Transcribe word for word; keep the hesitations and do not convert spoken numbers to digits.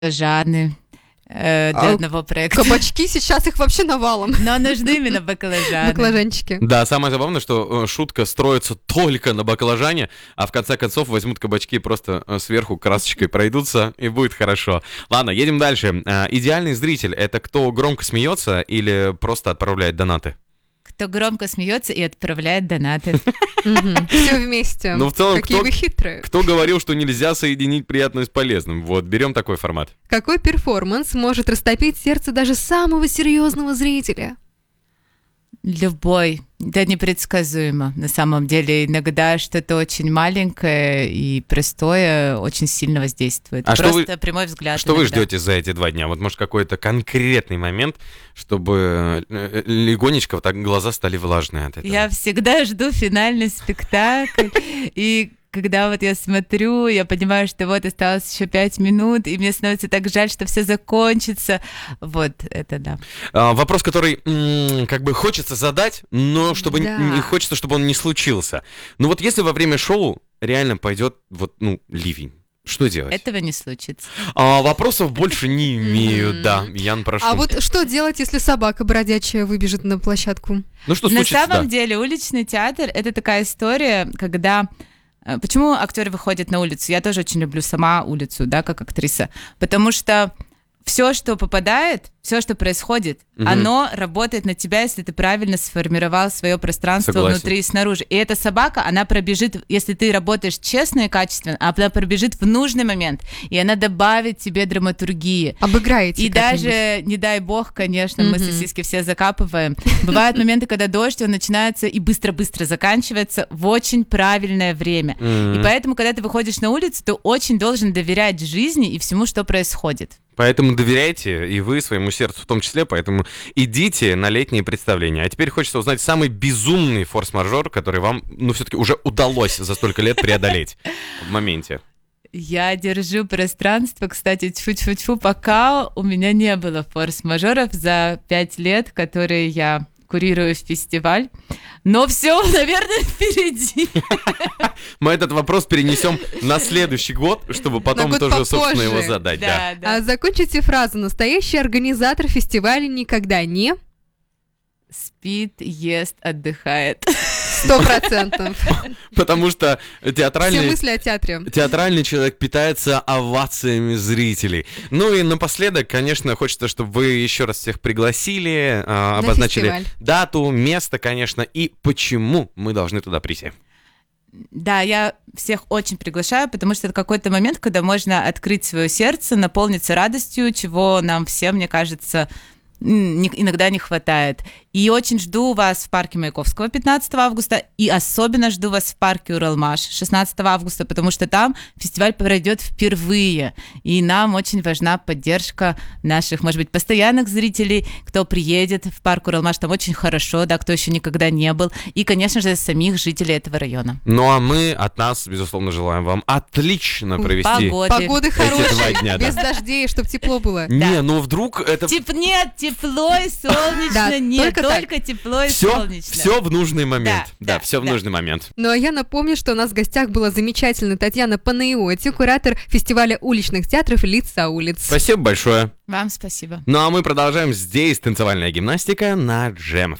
баклажаны э, для А одного проекта. Кабачки сейчас их вообще навалом. Но нужны именно баклажаны. Баклажанчики. Да, самое забавное, что э, шутка строится только на баклажане, а в конце концов возьмут кабачки и просто э, сверху красочкой пройдутся, и будет хорошо. Ладно, едем дальше. Э, идеальный зритель — это кто громко смеется или просто отправляет донаты? Кто громко смеется и отправляет донаты. Все вместе. Ну, в целом, Какие кто- вы хитрые. Кто говорил, что нельзя соединить приятное с полезным? Вот, берем такой формат. Какой перформанс может растопить сердце даже самого серьезного зрителя? Любой. Это непредсказуемо. На самом деле, иногда что-то очень маленькое и простое очень сильно воздействует. А что Просто вы- прямой взгляд. Что вы иногда. ждете за эти два дня? Вот, может, какой-то конкретный момент, чтобы э, легонечко вот так глаза стали влажные от этого? Я всегда жду финальный спектакль, и когда вот я смотрю, я понимаю, что вот осталось еще пять минут, и мне становится так жаль, что все закончится. Вот это да. А, вопрос, который м, как бы хочется задать, но чтобы Да. не хочется, чтобы он не случился. Ну вот если во время шоу реально пойдет вот, ну, ливень, что делать? Этого не случится. А, вопросов больше не имею, да, Ян, прошу. А вот что делать, если собака бродячая выбежит на площадку? Ну что На случится, самом да. деле уличный театр — это такая история, когда... э, Почему актеры выходят на улицу? Я тоже очень люблю сама улицу, да, как актриса. Потому что все, что попадает, все, что происходит, Мгм. оно работает на тебя, если ты правильно сформировал свое пространство Согласен. внутри и снаружи. И эта собака, она пробежит, если ты работаешь честно и качественно, она пробежит в нужный момент, и она добавит тебе драматургии. Обыграете И как-нибудь? даже, не дай бог, конечно, мы Мгм. сосиски все закапываем. Бывают моменты, когда дождь, он начинается и быстро-быстро заканчивается в очень правильное время. М. И поэтому, когда ты выходишь на улицу, ты очень должен доверять жизни и всему, что происходит. Поэтому доверяйте и вы своему сердцу в том числе, поэтому идите на летние представления. А теперь хочется узнать самый безумный форс-мажор, который вам, ну, все-таки уже удалось за столько лет преодолеть в моменте. Я держу пространство, кстати, тьфу-тьфу-тьфу, пока у меня не было форс-мажоров за пять лет, которые я курирую фестиваль. Но все, наверное, впереди. Мы этот вопрос перенесем на следующий год, чтобы потом год тоже, собственно, попозже. его задать. Да. Да, да. А закончите фразу. Настоящий организатор фестиваля никогда не... Спит, ест, отдыхает. Сто процентов. Потому что Все театральный... мысли о театре. Театральный человек питается овациями зрителей. Ну и напоследок, конечно, хочется, чтобы вы еще раз всех пригласили, а, На обозначили фестиваль. дату, место, конечно, и почему мы должны туда прийти. Да, я всех очень приглашаю, потому что это какой-то момент, когда можно открыть свое сердце, наполниться радостью, чего нам всем, мне кажется, м, не- иногда не хватает. И очень жду вас в парке Маяковского пятнадцатого августа, и особенно жду вас в парке Уралмаш шестнадцатого августа, потому что там фестиваль пройдет впервые, и нам очень важна поддержка наших, может быть, постоянных зрителей, кто приедет в парк Уралмаш, там очень хорошо, да, кто еще никогда не был, и, конечно же, самих жителей этого района. Ну а мы от нас, безусловно, желаем вам отлично провести... Погоды. Погоды два хорошие, дня, да. без дождей, чтобы тепло было. Не, ну вдруг это... Тип, нет, тепло и солнечно, Да, нет, только только, так. тепло и Все, солнечно. все в нужный момент. Да, Да, все в да. нужный момент. Ну а я напомню, что у нас в гостях была замечательная Татьяна Панайоти, куратор фестиваля уличных театров «Лица улиц». Спасибо большое. Вам спасибо. Ну а мы продолжаем. Здесь танцевальная гимнастика на Джем эф эм.